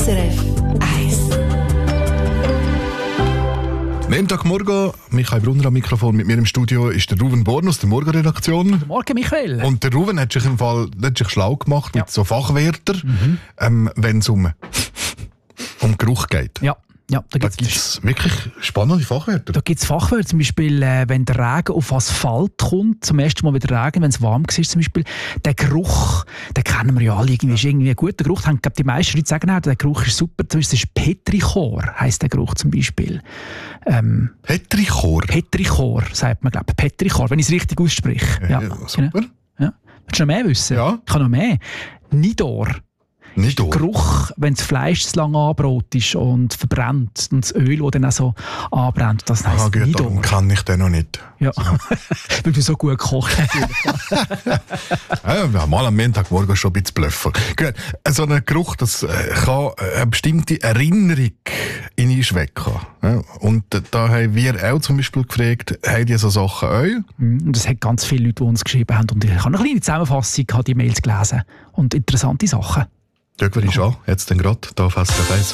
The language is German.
SRF 1. Montagmorgen, Michael Brunner am Mikrofon. Mit mir im Studio ist der Ruven Born aus der Morgenredaktion. Guten Morgen, Michael. Und der Ruven hat sich im Fall schlau gemacht mit so Fachwörtern, wenn es um Geruch geht. Ja, da Da gibt gibt es wirklich spannende Fachwörter. Da gibt es Fachwörter, zum Beispiel, wenn der Regen auf Asphalt kommt, zum ersten Mal wieder Regen, wenn es warm war, zum Beispiel, der Geruch, den kennen wir ja alle, ist irgendwie ein guter Geruch. Ich glaube, die meisten Leute sagen auch, der Geruch ist super. Zum Beispiel, das ist Petrichor, heisst der Geruch zum Beispiel. Petrichor? Petrichor, sagt man, glaube ich. Petrichor, wenn ich es richtig ausspreche. Ja, super. Genau. Ja. Willst du noch mehr wissen? Ja. Ich kann noch mehr. Nidor. Nicht Der Geruch, wenn das Fleisch zu lange angebraten ist und verbrennt und das Öl, das dann auch so anbrennt, das heisst gut, Nidor. darum kann ich den noch nicht. Ja, weil du so gut kochst. Ja, mal am Montagmorgen schon ein bisschen bluffen. Gut, so ein Geruch, das kann eine bestimmte Erinnerung in uns wecken. Ja, und da haben wir auch zum Beispiel gefragt, haben die so Sachen auch? Und es hat ganz viele Leute, die uns geschrieben haben. Und ich habe eine kleine Zusammenfassung, habe die Mails gelesen. Und interessante Sachen. Schauen wir uns an, jetzt dann gerade, hier auf SRF 1.